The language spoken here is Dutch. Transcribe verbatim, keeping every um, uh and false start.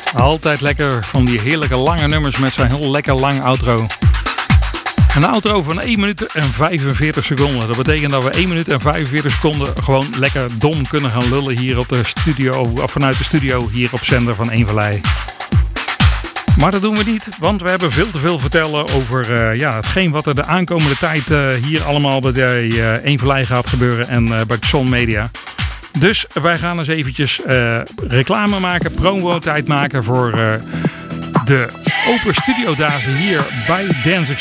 Altijd lekker van die heerlijke lange nummers met zo'n heel lekker lang outro. Een outro van één minuut en vijfenveertig seconden. Dat betekent dat we één minuut en vijfenveertig seconden gewoon lekker dom kunnen gaan lullen hier op de studio, of vanuit de studio hier op zender van Eenvallei. Maar dat doen we niet, want we hebben veel te veel vertellen over uh, ja, hetgeen wat er de aankomende tijd uh, hier allemaal bij uh, Eenvallei gaat gebeuren en uh, bij Xon Media. Dus wij gaan eens eventjes uh, reclame maken, promo-tijd maken voor uh, de open studiodagen hier bij Dance